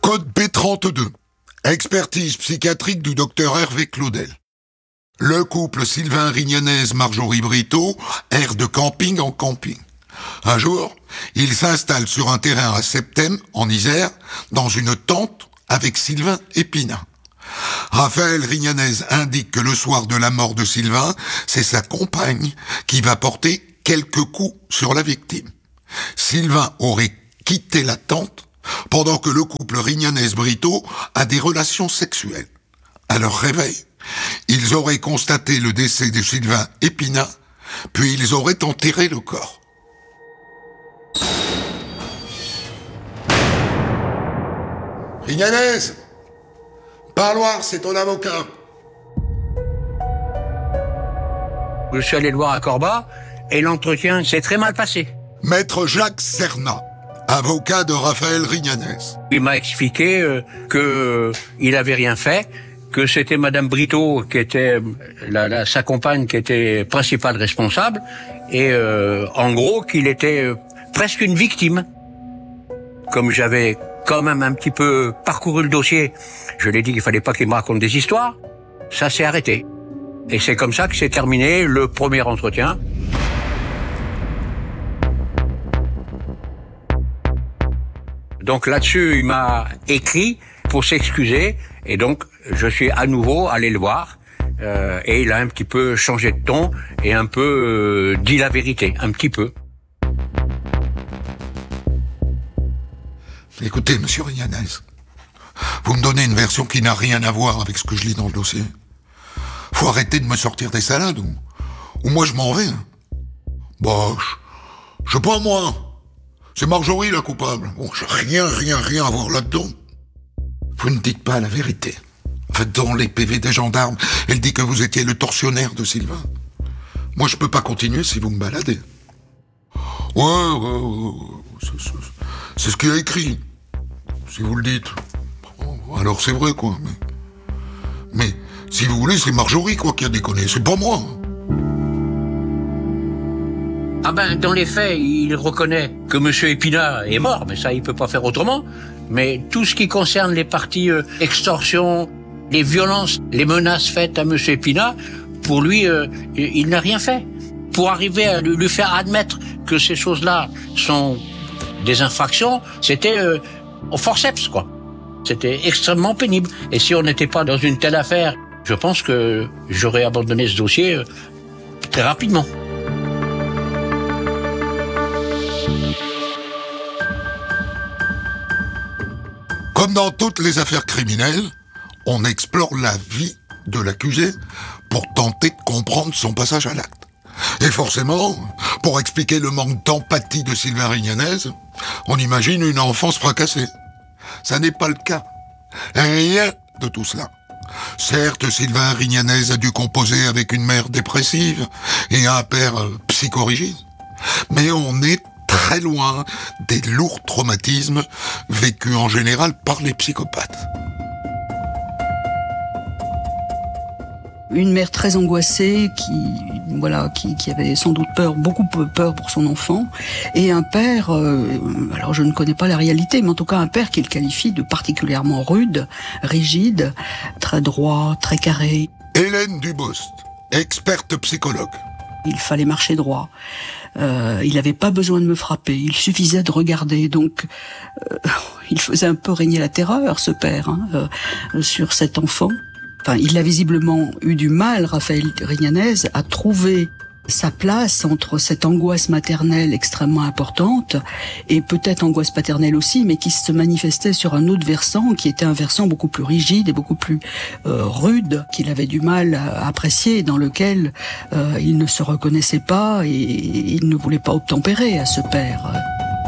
Code B32. Expertise psychiatrique du docteur Hervé Claudel. Le couple Sylvain Rignanez-Marjorie Brito erre de camping en camping. Un jour, il s'installe sur un terrain à Septem, en Isère, dans une tente avec Sylvain et Pina. Raphaël Rignanez indique que le soir de la mort de Sylvain, c'est sa compagne qui va porter quelques coups sur la victime. Sylvain aurait quitté la tente pendant que le couple Rignanez-Brito a des relations sexuelles. À leur réveil, ils auraient constaté le décès de Sylvain et Pina, puis ils auraient enterré le corps. Rignanez, parloir, c'est ton avocat. Je suis allé le voir à Corba et l'entretien s'est très mal passé. Maître Jacques Cernat, avocat de Raphaël Rignanez. Il m'a expliqué il avait rien fait, que c'était Madame Brito qui était sa compagne qui était principale responsable et en gros qu'il était presque une victime. Comme j'avais quand même un petit peu parcouru le dossier, je lui ai dit qu'il fallait pas qu'il me raconte des histoires, ça s'est arrêté. Et c'est comme ça que s'est terminé le premier entretien. Donc là-dessus, il m'a écrit pour s'excuser, et donc je suis à nouveau allé le voir, et il a un petit peu changé de ton, et un peu dit la vérité, un petit peu. Écoutez, monsieur Rignanez, vous me donnez une version qui n'a rien à voir avec ce que je lis dans le dossier. Faut arrêter de me sortir des salades, ou moi je m'en vais. Bah, je sais pas moi. C'est Marjorie la coupable. Bon, j'ai rien à voir là-dedans. Vous ne dites pas la vérité. En fait, dans les PV des gendarmes, elle dit que vous étiez le tortionnaire de Sylvain. Moi, je peux pas continuer si vous me baladez. Ouais, c'est ce qu'il a écrit. Si vous le dites. Alors c'est vrai, quoi. Mais si vous voulez, c'est Marjorie, quoi, qui a déconné. C'est pas moi. Ah ben, dans les faits, il reconnaît que Monsieur Épinard est mort, mais ça, il peut pas faire autrement. Mais tout ce qui concerne les parties extorsion, les violences, les menaces faites à Monsieur Épinard, pour lui, il n'a rien fait. Pour arriver à lui faire admettre que ces choses-là sont des infractions, c'était au forceps, quoi. C'était extrêmement pénible. Et si on n'était pas dans une telle affaire, je pense que j'aurais abandonné ce dossier très rapidement. Comme dans toutes les affaires criminelles, on explore la vie de l'accusé pour tenter de comprendre son passage à l'acte. Et forcément, pour expliquer le manque d'empathie de Sylvain Rignanez, on imagine une enfance fracassée. Ça n'est pas le cas. Rien de tout cela. Certes, Sylvain Rignanez a dû composer avec une mère dépressive et un père psychorigide, mais on est très loin des lourds traumatismes vécus en général par les psychopathes. Une mère très angoissée qui avait sans doute beaucoup peur pour son enfant, et un père, alors je ne connais pas la réalité, mais en tout cas un père qu'il qualifie de particulièrement rude, rigide, très droit, très carré. Hélène Dubost, experte psychologue. Il fallait marcher droit. Il n'avait pas besoin de me frapper, il suffisait de regarder. Donc, il faisait un peu régner la terreur, ce père, sur cet enfant. Enfin, il a visiblement eu du mal, Raphaël Rignanez, à trouver sa place entre cette angoisse maternelle extrêmement importante et peut-être angoisse paternelle aussi, mais qui se manifestait sur un autre versant, qui était un versant beaucoup plus rigide et beaucoup plus rude, qu'il avait du mal à apprécier, dans lequel il ne se reconnaissait pas et il ne voulait pas obtempérer à ce père.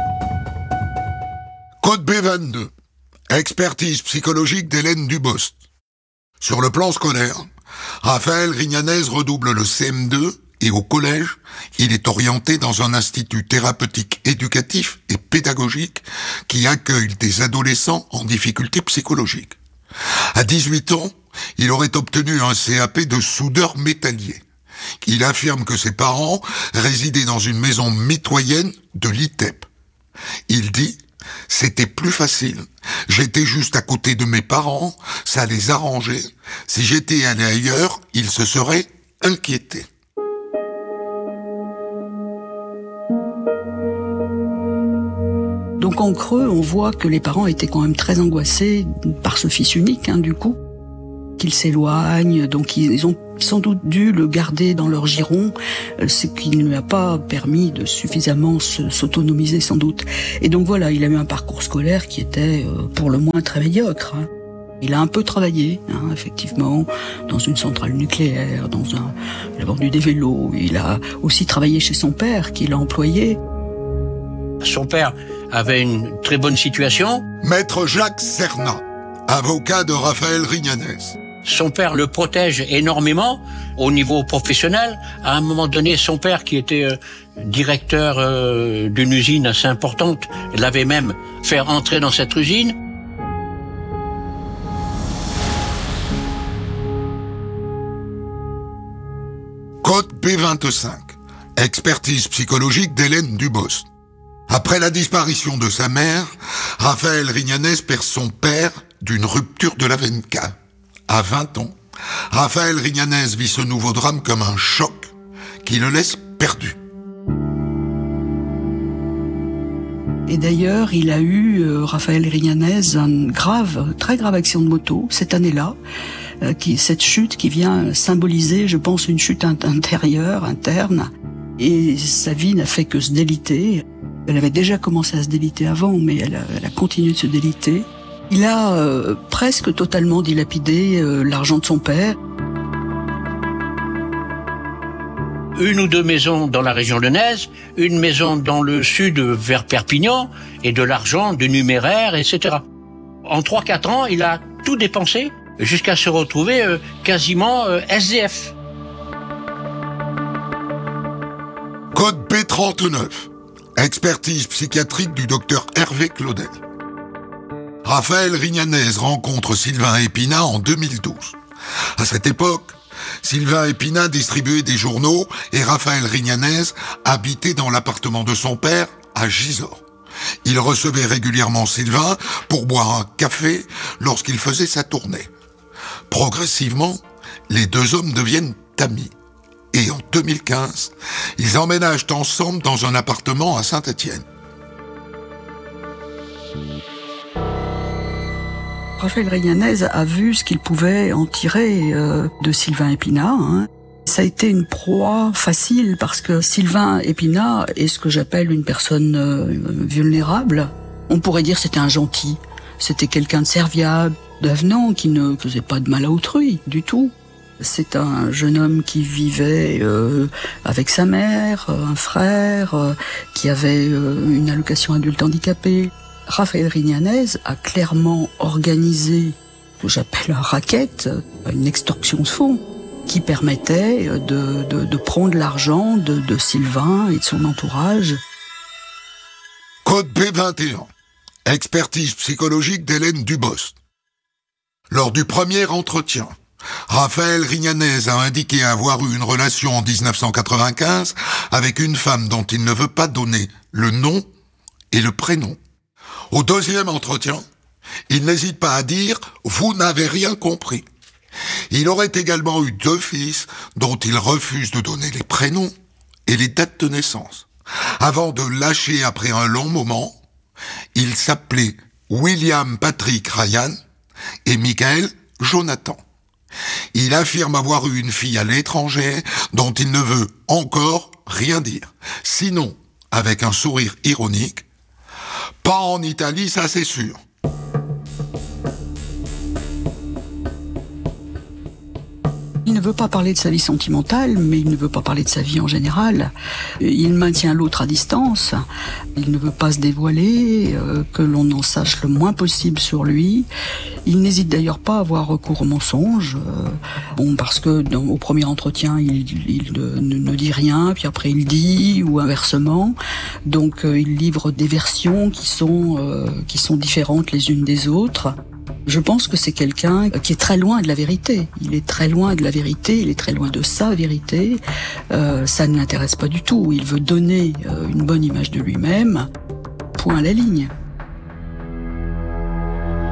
Code B22. Expertise psychologique d'Hélène Dubost. Sur le plan scolaire, Raphaël Rignanez redouble le CM2 et au collège, il est orienté dans un institut thérapeutique éducatif et pédagogique qui accueille des adolescents en difficulté psychologique. À 18 ans, il aurait obtenu un CAP de soudeur métallier. Il affirme que ses parents résidaient dans une maison mitoyenne de l'ITEP. Il dit « C'était plus facile. J'étais juste à côté de mes parents, ça les arrangeait. Si j'étais allé ailleurs, ils se seraient inquiétés. Donc en creux, on voit que les parents étaient quand même très angoissés par ce fils unique, du coup, qu'il s'éloigne. Donc ils ont sans doute dû le garder dans leur giron, ce qui ne lui a pas permis de suffisamment s'autonomiser sans doute. Et donc voilà, il a eu un parcours scolaire qui était pour le moins très médiocre. Il a un peu travaillé, effectivement, dans une centrale nucléaire, il a vendu des vélos, il a aussi travaillé chez son père, qui l'a employé. Son père avait une très bonne situation. Maître Jacques Cernat, avocat de Raphaël Rignanez. Son père le protège énormément au niveau professionnel. À un moment donné, son père, qui était directeur d'une usine assez importante, l'avait même fait entrer dans cette usine. Code B25. Expertise psychologique d'Hélène Dubost. Après la disparition de sa mère, Raphaël Rignanez perd son père d'une rupture de la veine cave. À 20 ans, Raphaël Rignanez vit ce nouveau drame comme un choc qui le laisse perdu. Et d'ailleurs, il a eu, Raphaël Rignanez, une très grave accident de moto cette année-là, cette chute qui vient symboliser, je pense, une chute interne. Et sa vie n'a fait que se déliter. Elle avait déjà commencé à se déliter avant, mais elle a continué de se déliter. Il a presque totalement dilapidé l'argent de son père. Une ou deux maisons dans la région lyonnaise, une maison dans le sud vers Perpignan, et de l'argent, du numéraire, etc. En 3-4 ans, il a tout dépensé jusqu'à se retrouver quasiment SDF. Code B39. Expertise psychiatrique du docteur Hervé Claudel. Raphaël Rignanez rencontre Sylvain Épinat en 2012. À cette époque, Sylvain Épinat distribuait des journaux et Raphaël Rignanez habitait dans l'appartement de son père à Gisors. Il recevait régulièrement Sylvain pour boire un café lorsqu'il faisait sa tournée. Progressivement, les deux hommes deviennent amis. Et en 2015, ils emménagent ensemble dans un appartement à Saint-Étienne. Raphaël Rignanez a vu ce qu'il pouvait en tirer de Sylvain Épinat. Ça a été une proie facile parce que Sylvain Épinat est ce que j'appelle une personne vulnérable. On pourrait dire que c'était un gentil, c'était quelqu'un de serviable, d'avenant, qui ne faisait pas de mal à autrui du tout. C'est un jeune homme qui vivait avec sa mère, un frère, qui avait une allocation adulte handicapé. Raphaël Rignanez a clairement organisé ce que j'appelle un racket, une extorsion de fonds, qui permettait de prendre l'argent de Sylvain et de son entourage. Code B21. Expertise psychologique d'Hélène Dubost. Lors du premier entretien, Raphaël Rignanez a indiqué avoir eu une relation en 1995 avec une femme dont il ne veut pas donner le nom et le prénom. Au deuxième entretien, il n'hésite pas à dire « Vous n'avez rien compris ». Il aurait également eu 2 fils dont il refuse de donner les prénoms et les dates de naissance. Avant de lâcher après un long moment, il s'appelait William Patrick Ryan et Michael Jonathan. Il affirme avoir eu une fille à l'étranger dont il ne veut encore rien dire. Sinon, avec un sourire ironique, « Pas en Italie, ça c'est sûr ». Il ne veut pas parler de sa vie sentimentale, mais il ne veut pas parler de sa vie en général. Il maintient l'autre à distance. Il ne veut pas se dévoiler, que l'on en sache le moins possible sur lui. Il n'hésite d'ailleurs pas à avoir recours au mensonge. Parce que au premier entretien, il ne dit rien, puis après il dit, ou inversement. Donc il livre des versions qui sont différentes les unes des autres. Je pense que c'est quelqu'un qui est très loin de la vérité. Il est très loin de la vérité, il est très loin de sa vérité. Ça ne l'intéresse pas du tout. Il veut donner une bonne image de lui-même. Point à la ligne.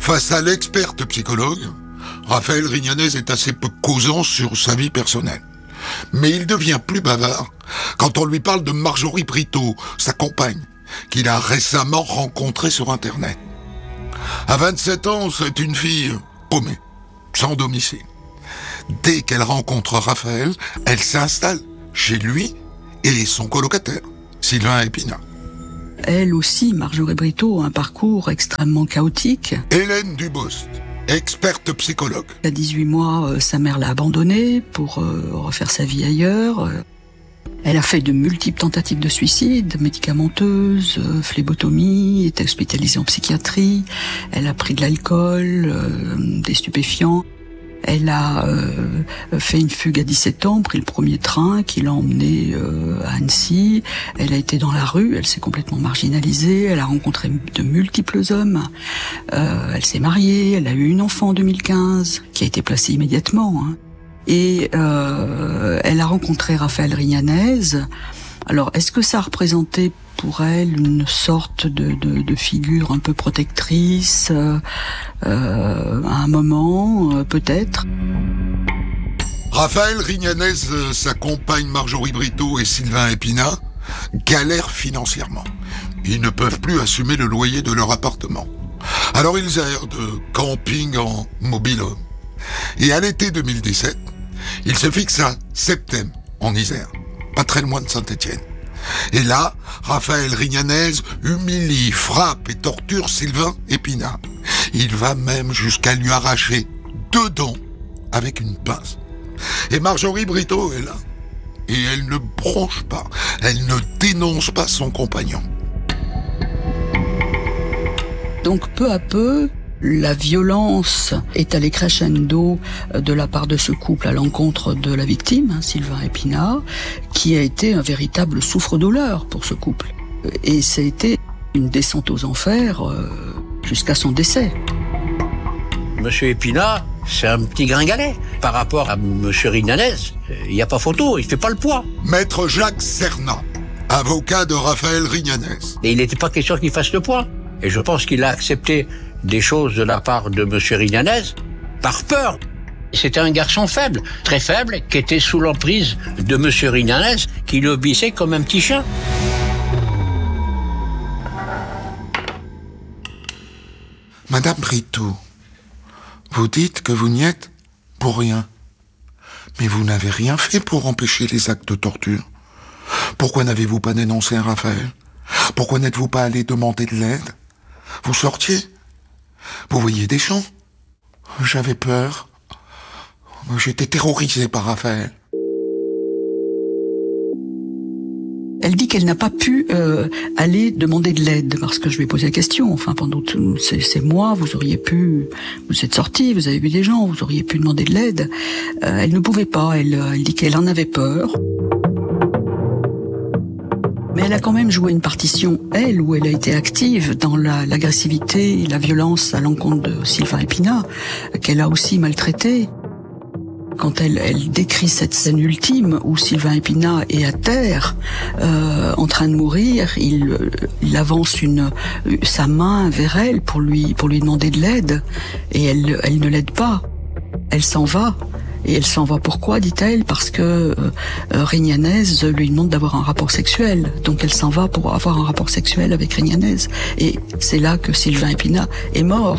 Face à l'experte psychologue, Raphaël Rignanez est assez peu causant sur sa vie personnelle. Mais il devient plus bavard quand on lui parle de Marjorie Brito, sa compagne, qu'il a récemment rencontrée sur Internet. À 27 ans, c'est une fille paumée, sans domicile. Dès qu'elle rencontre Raphaël, elle s'installe chez lui et son colocataire, Sylvain Épinat. Elle aussi, Marjorie Brito, a un parcours extrêmement chaotique. Hélène Dubost, experte psychologue. À 18 mois, sa mère l'a abandonnée pour refaire sa vie ailleurs. Elle a fait de multiples tentatives de suicide, médicamenteuses, phlébotomie, était hospitalisée en psychiatrie. Elle a pris de l'alcool, des stupéfiants. Elle a fait une fugue à 17 ans, pris le premier train qui l'a emmenée à Annecy. Elle a été dans la rue, elle s'est complètement marginalisée, elle a rencontré de multiples hommes. Elle s'est mariée, elle a eu une enfant en 2015, qui a été placée immédiatement. Et elle a rencontré Raphaël Rignanez. Alors, est-ce que ça représentait pour elle une sorte de figure un peu protectrice à un moment, peut-être? Raphaël Rignanez, sa compagne Marjorie Brito et Sylvain Épinat galèrent financièrement. Ils ne peuvent plus assumer le loyer de leur appartement. Alors ils errent de camping en mobil-home. Et à l'été 2017, ils se fixent à Septem, en Isère, pas très loin de Saint-Étienne. Et là, Raphaël Rignanez humilie, frappe et torture Sylvain Épinat. Il va même jusqu'à lui arracher 2 dents avec une pince. Et Marjorie Brito est là. Et elle ne bronche pas, elle ne dénonce pas son compagnon. Donc peu à peu, la violence est allée crescendo de la part de ce couple à l'encontre de la victime, Sylvain Épinat, qui a été un véritable souffre-douleur pour ce couple. Et ça a été une descente aux enfers jusqu'à son décès. Monsieur Épinat, c'est un petit gringalet. Par rapport à monsieur Rignanez, il n'y a pas photo, il fait pas le poids. Maître Jacques Cernat, avocat de Raphaël Rignanez. Et il n'était pas question qu'il fasse le poids. Et je pense qu'il a accepté des choses de la part de monsieur Rignanez par peur. C'était un garçon faible, très faible, qui était sous l'emprise de monsieur Rignanez, qui l'obéissait comme un petit chien. Madame Brito, vous dites que vous n'y êtes pour rien. Mais vous n'avez rien fait pour empêcher les actes de torture. Pourquoi n'avez-vous pas dénoncé Raphaël? Pourquoi n'êtes-vous pas allé demander de l'aide? Vous sortiez? Vous voyiez des gens? J'avais peur. J'étais terrorisé par Raphaël. Elle dit qu'elle n'a pas pu aller demander de l'aide parce que je lui ai posé la question. Enfin, pendant tous ces mois, vous êtes sortis, vous avez vu des gens, vous auriez pu demander de l'aide. Elle ne pouvait pas. Elle dit qu'elle en avait peur. Mais elle a quand même joué une partition, elle, où elle a été active dans l'agressivité et la violence à l'encontre de Sylvain Épinat, qu'elle a aussi maltraité. Quand elle décrit cette scène ultime où Sylvain Épinat est à terre, en train de mourir, il avance sa main vers elle pour lui demander de l'aide, et elle ne l'aide pas. Elle s'en va. Et elle s'en va pourquoi, dit-elle? Parce que Rignanez lui demande d'avoir un rapport sexuel. Donc elle s'en va pour avoir un rapport sexuel avec Rignanez. Et c'est là que Sylvain Épinat est mort.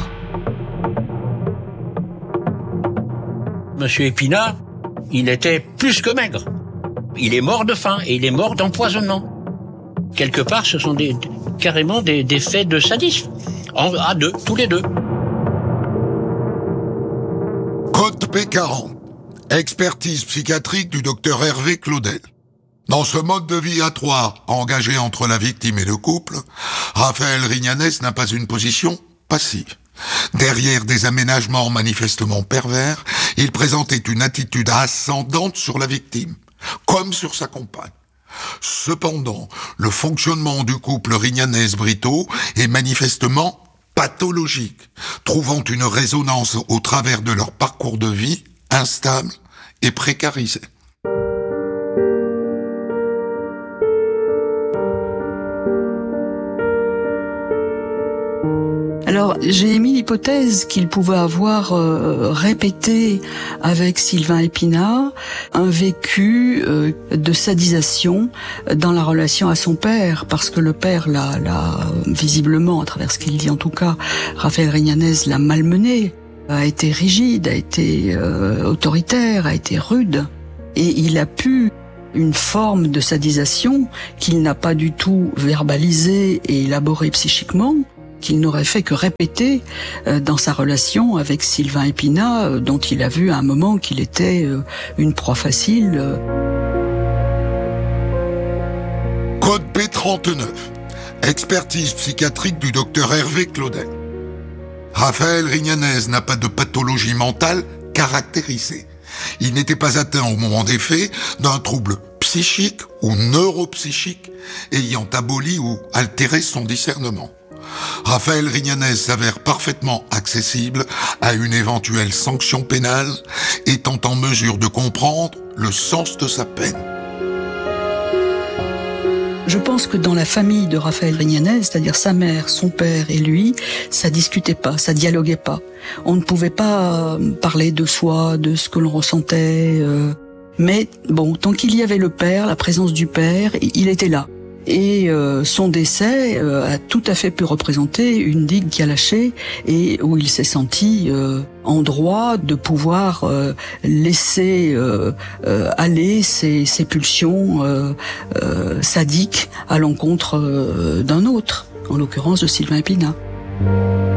Monsieur Épinat, il était plus que maigre. Il est mort de faim et il est mort d'empoisonnement. Quelque part, ce sont carrément des faits de sadisme. À deux, tous les deux. Code P40. Expertise psychiatrique du docteur Hervé Claudel. Dans ce mode de vie à 3, engagé entre la victime et le couple, Raphaël Rignanez n'a pas une position passive. Derrière des aménagements manifestement pervers, il présentait une attitude ascendante sur la victime, comme sur sa compagne. Cependant, le fonctionnement du couple Rignanez-Brito est manifestement pathologique, trouvant une résonance au travers de leur parcours de vie instable et précarisé. Alors, j'ai émis l'hypothèse qu'il pouvait avoir répété avec Sylvain Épinard un vécu de sadisation dans la relation à son père, parce que le père l'a visiblement, à travers ce qu'il dit en tout cas, Raphaël Rignanez l'a malmené, a été rigide, a été autoritaire, a été rude, et il a pu une forme de sadisation qu'il n'a pas du tout verbalisée et élaborée psychiquement, qu'il n'aurait fait que répéter dans sa relation avec Sylvain Épinard, dont il a vu à un moment qu'il était une proie facile. Code B39. Expertise psychiatrique du docteur Hervé Claudel. Raphaël Rignanez n'a pas de pathologie mentale caractérisée. Il n'était pas atteint au moment des faits d'un trouble psychique ou neuropsychique ayant aboli ou altéré son discernement. Raphaël Rignanez s'avère parfaitement accessible à une éventuelle sanction pénale, étant en mesure de comprendre le sens de sa peine. Je pense que dans la famille de Raphaël Rignanez, c'est-à-dire sa mère, son père et lui, ça discutait pas, ça dialoguait pas. On ne pouvait pas parler de soi, de ce que l'on ressentait. Mais bon, tant qu'il y avait le père, la présence du père, il était là. Et son décès a tout à fait pu représenter une digue qui a lâché et où il s'est senti en droit de pouvoir laisser aller ses pulsions sadiques à l'encontre d'un autre, en l'occurrence de Sylvain Épinard.